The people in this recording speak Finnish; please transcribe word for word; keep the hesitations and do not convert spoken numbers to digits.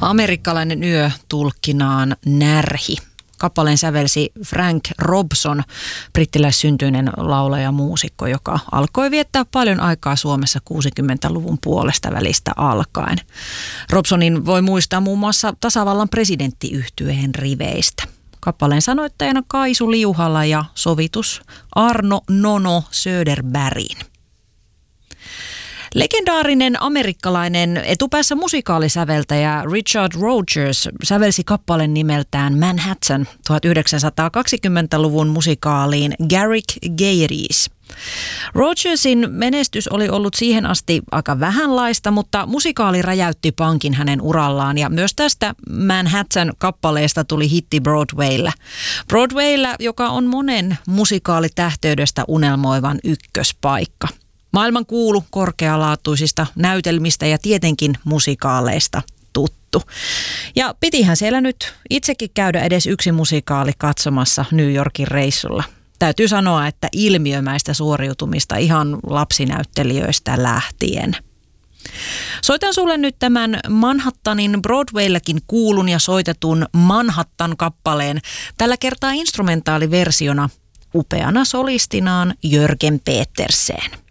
Amerikkalainen yö tulkkinaan närhi. Kappaleen sävelsi Frank Robson, brittiläissyntyinen laulaja ja muusikko, joka alkoi viettää paljon aikaa Suomessa kuusikymmentäluvun puolesta välistä alkaen. Robsonin voi muistaa muun muassa tasavallan presidenttiyhtyeen riveistä. Kappaleen sanoittajana Kaisu Liuhala ja sovitus Arno Nono Söderbergin. Legendaarinen amerikkalainen etupäässä musikaalisäveltäjä Richard Rodgers sävelsi kappaleen nimeltään Manhattan tuhatyhdeksänsataakaksikymmentäluvun musikaaliin Garrick Gayeties. Rodgersin menestys oli ollut siihen asti aika vähänlaista, mutta musikaali räjäytti pankin hänen urallaan ja myös tästä Manhattan-kappaleesta tuli hitti Broadwaylla. Broadwaylla, joka on monen musikaalitähteydestä unelmoivan ykköspaikka. Maailman kuulu korkealaatuisista näytelmistä ja tietenkin musikaaleista tuttu. Ja pitihän siellä nyt itsekin käydä edes yksi musikaali katsomassa New Yorkin reissulla. Täytyy sanoa, että ilmiömäistä suoriutumista ihan lapsinäyttelijöistä lähtien. Soitan sulle nyt tämän Manhattanin Broadwaylläkin kuulun ja soitetun Manhattan-kappaleen, tällä kertaa instrumentaaliversiona upeana solistinaan Jörgen Petersen.